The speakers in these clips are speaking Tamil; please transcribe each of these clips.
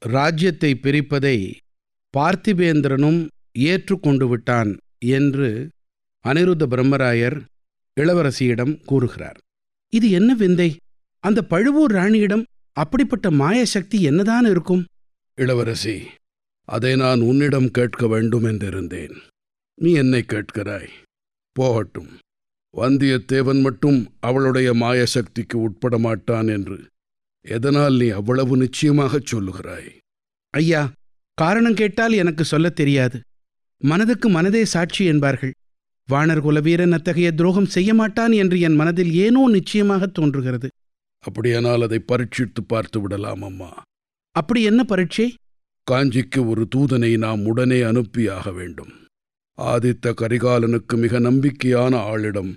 ராஜ்யத்தை பிரிப்பதை பார்த்திபேந்திரனும் ஏற்றுக்கொண்டு விட்டான் என்று அனிருத்த பிரம்மராயர் இளவரசியிடம் கூறுகிறார். இது என்ன விந்தை? அந்த பழுவூர் ராணியிடம் அப்படிப்பட்ட மாய சக்தி என்னதான் இருக்கும்? இளவரசி, அதை நான் உன்னிடம் கேட்க வேண்டும் என்றிருந்தேன். நீ என்னை கேட்கிறாய். போகட்டும். வந்தியத்தேவன் மட்டும் அவளுடைய மாயசக்திக்கு உட்பட மாட்டான் என்று எதனால் நீ அவ்வளவு நிச்சயமாகச் சொல்லுகிறாய்? ஐயா, காரணம் கேட்டால் எனக்கு சொல்லத் தெரியாது. மனதுக்கு மனதே சாட்சி என்பார்கள். வாணர்குல வீரன் அத்தகைய துரோகம் செய்ய மாட்டான் என்று என் மனதில் ஏனோ நிச்சயமாக தோன்றுகிறது. அப்படியானால் அதை பரீட்சித்து பார்த்து விடலாம் அம்மா. அப்படி என்ன பரீட்சை? காஞ்சிக்கு ஒரு தூதனை நாம் உடனே அனுப்பியாக வேண்டும். ஆதித்த கரிகாலனுக்கு மிக நம்பிக்கையான ஆளிடம்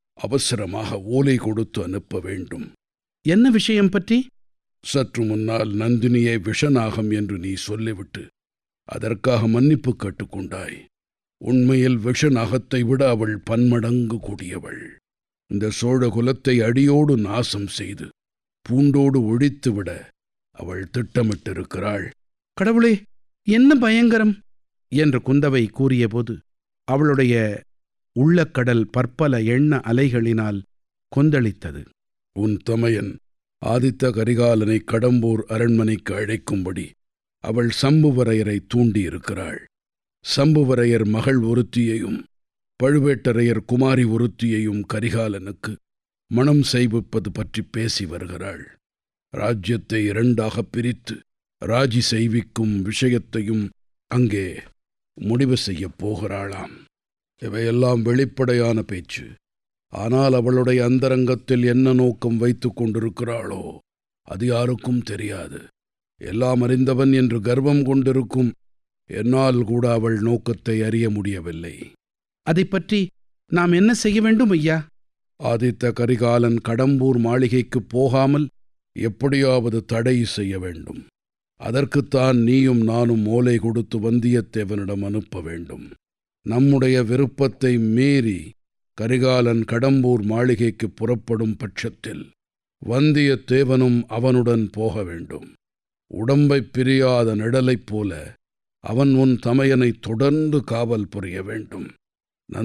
அவசரமாக ஓலை கொடுத்து அனுப்ப வேண்டும். என்ன விஷயம் பற்றி? சற்று முன்னால் நந்தினியை விஷநாகம் என்று நீ சொல்லிவிட்டு அதற்காக மன்னிப்பு கேட்டுக்கொண்டாய். உண்மையில் விஷநாகத்தை விட அவள் பன்மடங்கு கூடியவள். இந்த சோழ குலத்தை அடியோடு நாசம் செய்து பூண்டோடு ஒழித்துவிட அவள் திட்டமிட்டிருக்கிறாள். கடவுளே, என்ன பயங்கரம் என்று குந்தவை கூறியபோது அவளுடைய உள்ளக்கடல் பற்பல எண்ண அலைகளினால் கொந்தளித்தது. உன் தமையன் ஆதித்த கரிகாலனை கடம்பூர் அரண்மனைக்கு அழைக்கும்படி அவள் சம்புவரையரை தூண்டியிருக்கிறாள். சம்புவரையர் மகள் ஒருத்தியையும் பழுவேட்டரையர் குமாரி ஒருத்தியையும் கரிகாலனுக்கு மணம் செய்விப்பது பற்றி பேசி வருகிறாள். ராஜ்யத்தை இரண்டாகப் பிரித்து ராஜி செய்விக்கும் விஷயத்தையும் அங்கே முடிவு செய்யப் போகிறாளாம். இவையெல்லாம் வெளிப்படையான பேச்சு. ஆனால் அவளுடைய அந்தரங்கத்தில் என்ன நோக்கம் வைத்து கொண்டிருக்கிறாளோ அது யாருக்கும் தெரியாது. எல்லாம் அறிந்தவன் என்று கர்வம் கொண்டிருக்கும் என்னால் கூட அவள் நோக்கத்தை அறிய முடியவில்லை. அதை பற்றி நாம் என்ன செய்ய வேண்டும் ஐயா? ஆதித்த கரிகாலன் கடம்பூர் மாளிகைக்கு போகாமல் எப்படியாவது தடை செய்ய வேண்டும். அதற்குத்தான் நீயும் நானும் ஓலை கொடுத்து வந்தியத்தேவனிடம் அனுப்ப வேண்டும். நம்முடைய விருப்பத்தை மீறி கரிகாலன் கடம்பூர் மாளிகைக்கு புறப்படும் பட்சத்தில் வந்தியத்தேவனும் அவனுடன் போக வேண்டும். உடம்பைப் பிரியாத நிழலைப் போல அவன் உன் தமையனை தொடர்ந்து காவல் புரிய வேண்டும்.